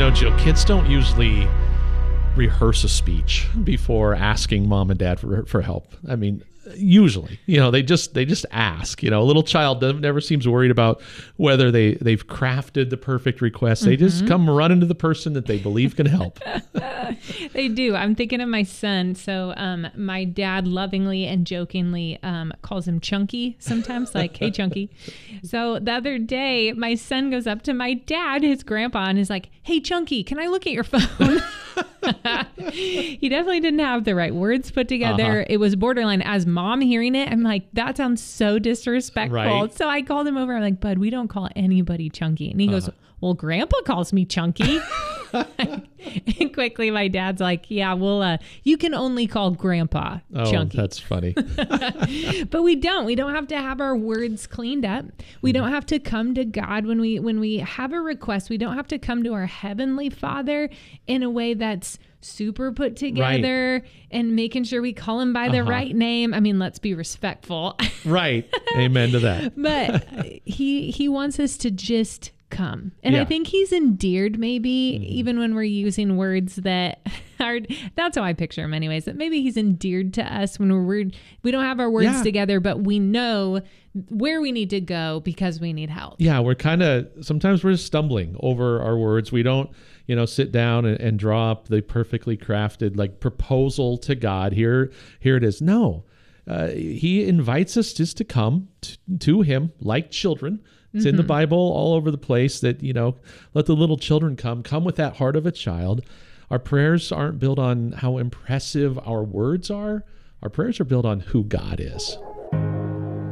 Jill, kids don't usually rehearse a speech before asking mom and dad for help. I mean, usually, they just ask. A little child never seems worried about whether they've crafted the perfect request. They just come running to the person that they believe can help. They do. I'm thinking of my son. So my dad lovingly and jokingly calls him Chunky sometimes, like, hey, Chunky. So the other day, my son goes up to my dad, his grandpa, and is like, hey, Chunky, can I look at your phone? He definitely didn't have the right words put together. It was borderline. As mom hearing it, I'm like, that sounds so disrespectful. Right. So I called him over. I'm like, bud, we don't call anybody Chunky. And he goes, well, Grandpa calls me Chunky. And quickly my dad's like, yeah, well, you can only call Grandpa Chunky. Oh, that's funny. But we don't have to have our words cleaned up. We don't have to come to God when we have a request. We don't have to come to our Heavenly Father in a way that's super put together and making sure we call him by the right name. I mean, let's be respectful. Right. Amen to that. But he wants us to just come. And I think he's endeared, maybe even when we're using words that are, that's how I picture him anyways, that maybe he's endeared to us when we don't have our words together, but we know where we need to go because we need help. Yeah. Sometimes we're stumbling over our words. We don't, sit down and draw up the perfectly crafted proposal to God. Here it is. No, he invites us just to come to him like children. It's in the Bible all over the place that, let the little children come with that heart of a child. Our prayers aren't built on how impressive our words are. Our prayers are built on who God is.